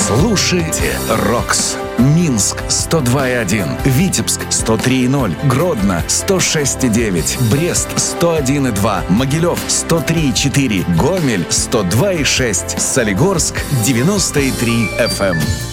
Слушайте Рокс. Минск 102,1, Витебск 103,0, Гродно 106,9, Брест 101,2, Могилев 103,4, Гомель 102,6, Солигорск 90,3 FM.